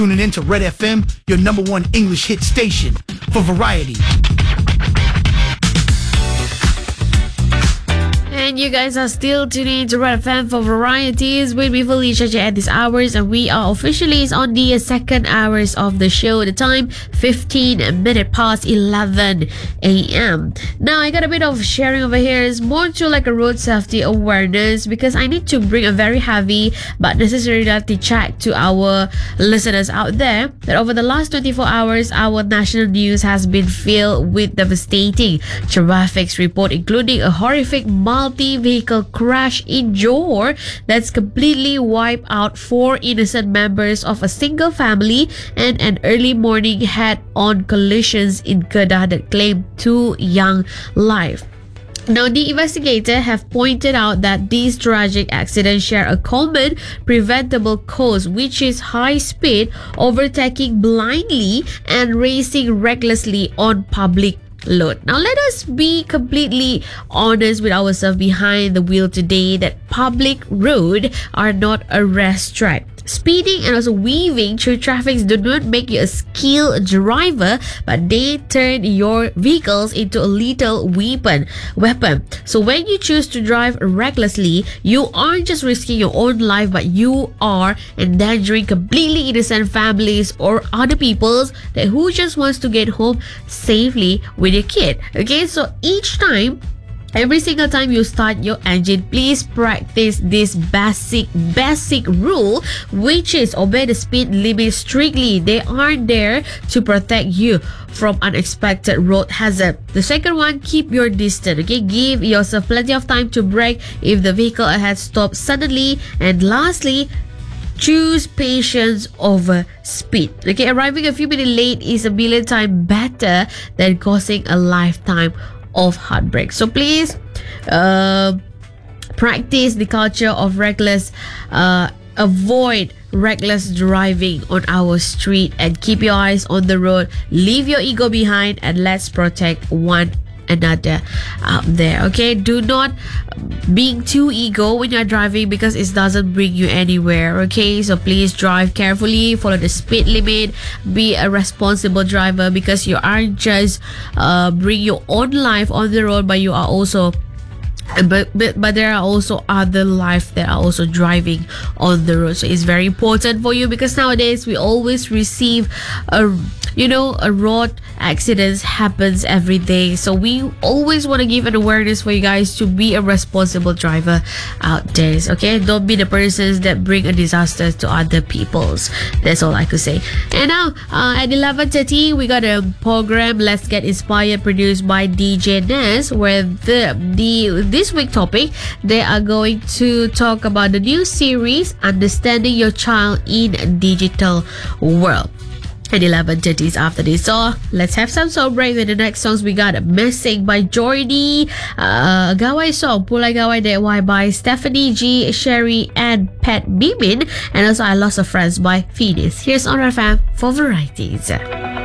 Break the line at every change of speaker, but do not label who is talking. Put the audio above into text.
Tuning in to Red FM, your number one English hit station for variety.
And you guys are still tuning to Red FM for varieties with me, Felicia J, at these hours, and we are officially on the second hours of the show. The time 15 minutes past 11 a.m. Now I got a bit of sharing over here. It's more to like a road safety awareness because I need to bring a very heavy but necessary reality check to our listeners out there that over the last 24 hours our national news has been filled with devastating traffic report, including a horrific multi-vehicle crash in Johor that's completely wiped out 4 innocent members of a single family and an early morning head-on collisions in Kedah that claimed 2 young lives. Now, the investigators have pointed out that these tragic accidents share a common preventable cause, which is high speed, overtaking blindly, and racing recklessly on public road. Now, let us be completely honest with ourselves behind the wheel today that public road are not a rest track. Speeding and also weaving through traffic do not make you a skilled driver, but they turn your vehicles into a lethal weapon. So when you choose to drive recklessly, you aren't just risking your own life, but you are endangering completely innocent families or other people's that who just wants to get home safely with your kid. Okay, so every single time you start your engine, please practice this basic rule, which is obey the speed limit strictly. They aren't there to protect you from unexpected road hazard. The second one, keep your distance. Okay, give yourself plenty of time to brake if the vehicle ahead stops suddenly. And lastly, choose patience over speed. Okay, arriving a few minutes late is a million times better than causing a lifetime of heartbreak. So please practice the culture of reckless avoid reckless driving on our street and keep your eyes on the road. Leave your ego behind and let's protect one another out there. Okay, do not being too ego when you're driving because it doesn't bring you anywhere. Okay, so please drive carefully, follow the speed limit, be a responsible driver because you aren't just bring your own life on the road, but you are also but there are also other life that are also driving on the road. So it's very important for you because nowadays we always receive a road accidents happens every day. So we always want to give an awareness for you guys to be a responsible driver out there. Okay, don't be the persons that bring a disaster to other people's. That's all I could say. And now at 11:30 we got a program Let's Get Inspired produced by DJ Ness, where this week topic they are going to talk about the new series Understanding Your Child in Digital World. At 11:30 is after this. So let's have some song break. With the next songs we got Missing by Jordy, Gawai song Pulai Gawai Dekwai by Stephanie G, Sherry and Pat Bimin, and also I Lost a Friend by Phoenix. Here's on our fam for varieties.